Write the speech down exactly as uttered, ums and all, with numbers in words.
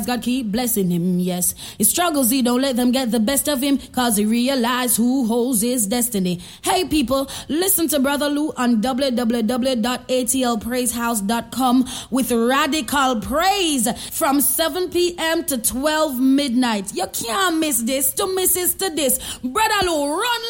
God keep blessing him, yes. His struggles, he don't let them get the best of him, cause he realize who holds his destiny. Hey people, listen to Brother Lou on w w w dot a t l praise house dot com with Radical Praise from seven p.m. to twelve midnight. You can't miss this. To miss is to this. Brother Lou, run